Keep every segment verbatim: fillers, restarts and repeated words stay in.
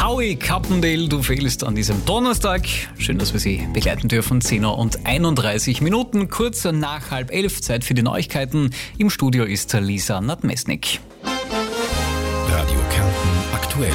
Howie Carpendale, du fehlst an diesem Donnerstag. Schön, dass wir Sie begleiten dürfen. zehn Uhr und einunddreißig Minuten, kurz nach halb elf, Zeit für die Neuigkeiten. Im Studio ist Lisa Nadmesnik. Radio Kärnten aktuell.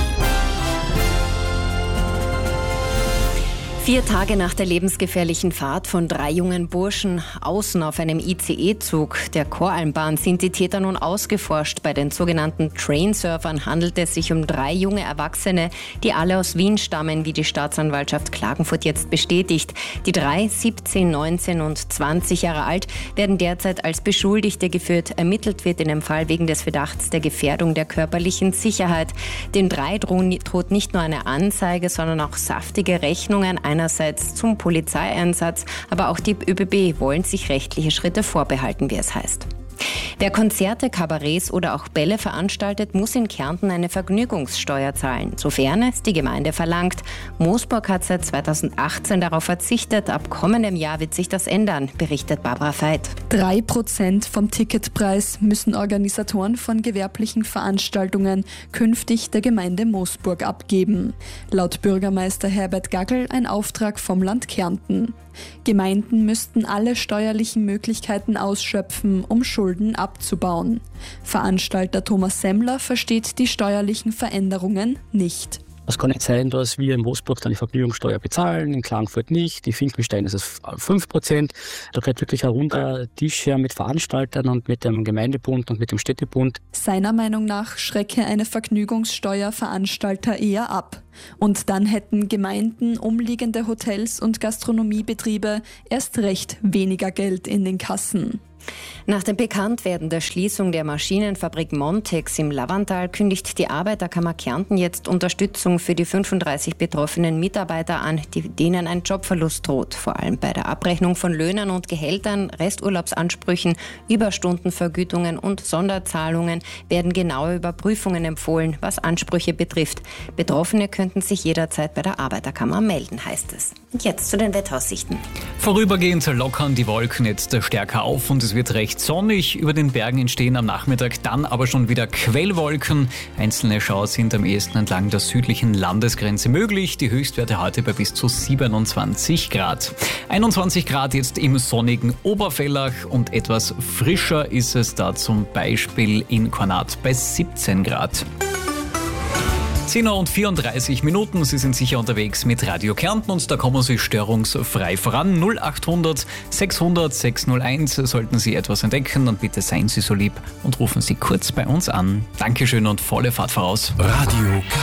Vier Tage nach der lebensgefährlichen Fahrt von drei jungen Burschen außen auf einem I C E-Zug der Koralmbahn sind die Täter nun ausgeforscht. Bei den sogenannten Trainsurfern handelt es sich um drei junge Erwachsene, die alle aus Wien stammen, wie die Staatsanwaltschaft Klagenfurt jetzt bestätigt. Die drei, siebzehn, neunzehn und zwanzig Jahre alt, werden derzeit als Beschuldigte geführt. Ermittelt wird in dem Fall wegen des Verdachts der Gefährdung der körperlichen Sicherheit. Den drei droht nicht nur eine Anzeige, sondern auch saftige Rechnungen. Einerseits zum Polizeieinsatz, aber auch die ÖBB wollen sich rechtliche Schritte vorbehalten, wie es heißt. Wer Konzerte, Kabarets oder auch Bälle veranstaltet, muss in Kärnten eine Vergnügungssteuer zahlen, sofern es die Gemeinde verlangt. Moosburg hat seit zweitausendachtzehn darauf verzichtet. Ab kommendem Jahr wird sich das ändern, berichtet Barbara Veit. Drei Prozent vom Ticketpreis müssen Organisatoren von gewerblichen Veranstaltungen künftig der Gemeinde Moosburg abgeben. Laut Bürgermeister Herbert Gaggel ein Auftrag vom Land Kärnten. Gemeinden müssten alle steuerlichen Möglichkeiten ausschöpfen, um Schulden abzubauen. Veranstalter Thomas Semmler versteht die steuerlichen Veränderungen nicht. Es kann nicht sein, dass wir in Moosburg dann die Vergnügungssteuer bezahlen, in Klagenfurt nicht, in Finkenstein ist es fünf Prozent. Da geht wirklich ein runder Tisch her mit Veranstaltern und mit dem Gemeindebund und mit dem Städtebund. Seiner Meinung nach schrecke eine Vergnügungssteuer Veranstalter eher ab. Und dann hätten Gemeinden, umliegende Hotels und Gastronomiebetriebe erst recht weniger Geld in den Kassen. Nach dem Bekanntwerden der Schließung der Maschinenfabrik Montex im Lavantal kündigt die Arbeiterkammer Kärnten jetzt Unterstützung für die fünfunddreißig betroffenen Mitarbeiter an, die, denen ein Jobverlust droht. Vor allem bei der Abrechnung von Löhnen und Gehältern, Resturlaubsansprüchen, Überstundenvergütungen und Sonderzahlungen werden genaue Überprüfungen empfohlen, was Ansprüche betrifft. Betroffene könnten sich jederzeit bei der Arbeiterkammer melden, heißt es. Und jetzt zu den Wetteraussichten. Vorübergehend lockern die Wolken jetzt stärker auf und es wird recht sonnig. Über den Bergen entstehen am Nachmittag dann aber schon wieder Quellwolken. Einzelne Schauer sind am ehesten entlang der südlichen Landesgrenze möglich. Die Höchstwerte heute bei bis zu siebenundzwanzig Grad. einundzwanzig Grad jetzt im sonnigen Oberfellach und etwas frischer ist es da zum Beispiel in Kornat bei siebzehn Grad. zehn Uhr und vierunddreißig Minuten, Sie sind sicher unterwegs mit Radio Kärnten und da kommen Sie störungsfrei voran. null achthundert sechshundert sechshunderteins sollten Sie etwas entdecken, dann bitte seien Sie so lieb und rufen Sie kurz bei uns an. Dankeschön und volle Fahrt voraus. Radio